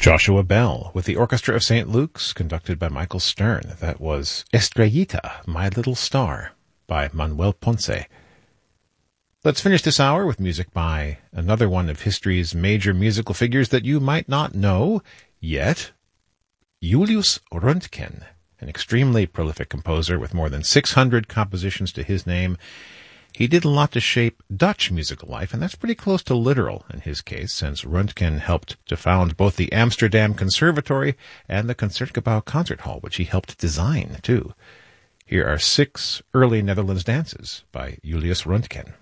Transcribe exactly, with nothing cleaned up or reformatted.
Joshua Bell with the Orchestra of Saint Luke's, conducted by Michael Stern. That was Estrellita, My Little Star, by Manuel Ponce. Let's finish this hour with music by another one of history's major musical figures that you might not know yet, Julius Röntgen, an extremely prolific composer with more than six hundred compositions to his name. He did a lot to shape Dutch musical life, and that's pretty close to literal in his case, since Röntgen helped to found both the Amsterdam Conservatory and the Concertgebouw Concert Hall, which he helped design, too. Here are six early Netherlands dances by Julius Röntgen.